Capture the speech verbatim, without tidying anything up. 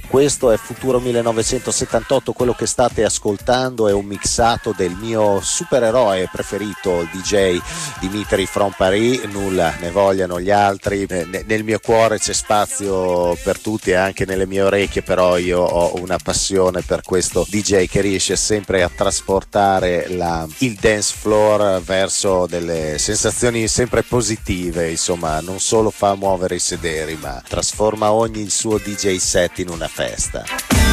Questo è Futuro millenovecentosettantotto, quello che state ascoltando è un mixato del mio supereroe preferito, il D J Dimitri from Paris, nulla ne vogliano gli altri, nel mio cuore c'è spazio per tutti e anche nelle mie orecchie, però io ho una passione per questo D J che riesce sempre a trasportare la, il dance floor verso delle sensazioni sempre positive, insomma non solo fa muovere i sederi ma trasforma ogni suo D J set in una festa.